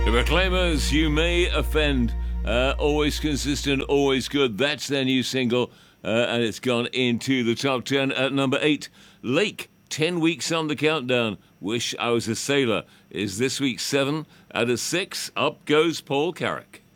The Reclaimers, You May Offend. Always consistent, always good. That's their new single, and it's gone into the top 10 at number 8. Lake, 10 weeks on the countdown. Wish I Was a Sailor is this week's 7 out of 6. Up goes Paul Carrack.